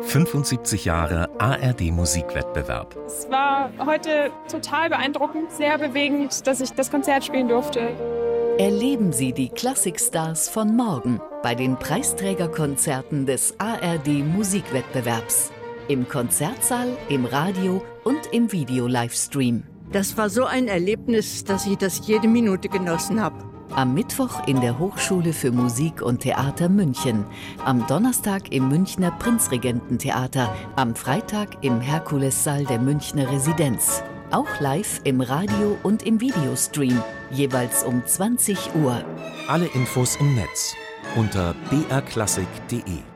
75 Jahre ARD-Musikwettbewerb. Es war heute total beeindruckend, sehr bewegend, dass ich das Konzert spielen durfte. Erleben Sie die Klassikstars von morgen bei den Preisträgerkonzerten des ARD-Musikwettbewerbs. Im Konzertsaal, im Radio und im Video-Livestream. Das war so ein Erlebnis, dass ich das jede Minute genossen habe. Am Mittwoch in der Hochschule für Musik und Theater München, am Donnerstag im Münchner Prinzregententheater, am Freitag im Herkulessaal der Münchner Residenz. Auch live im Radio und im Videostream, jeweils um 20 Uhr. Alle Infos im Netz unter brklassik.de.